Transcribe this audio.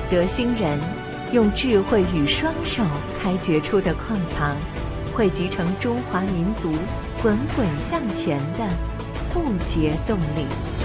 德兴人用智慧与双手开掘出的矿藏，汇集成中华民族滚滚向前的不竭动力。